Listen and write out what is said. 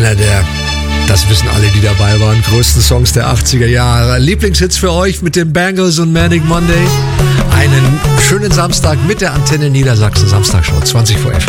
einer der, das wissen alle, die dabei waren, größten Songs der 80er Jahre. Lieblingshits für euch mit den Bangles und Manic Monday. Einen schönen Samstag mit der Antenne Niedersachsen Samstagshow 20 vor 11.